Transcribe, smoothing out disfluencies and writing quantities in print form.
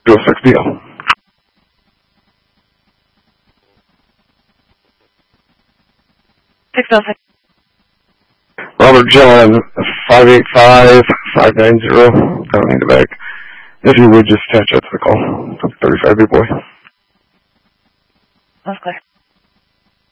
206BL. Robert John, 585-590. I don't need the bag. If you would just attach that to the call. 35 big boy. That's clear.